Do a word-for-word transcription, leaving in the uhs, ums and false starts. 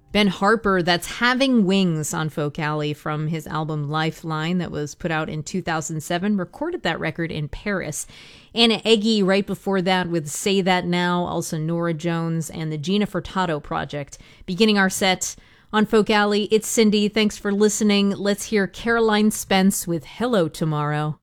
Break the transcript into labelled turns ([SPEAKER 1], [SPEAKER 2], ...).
[SPEAKER 1] Ben Harper, that's Having Wings on Folk Alley from his album Lifeline that was put out in two thousand seven, recorded that record in Paris. Anna Eggy right before that with Say That Now, also Nora Jones and the Gina Furtado Project. Beginning our set on Folk Alley, it's Cindy. Thanks for listening. Let's hear Caroline Spence with Hello Tomorrow.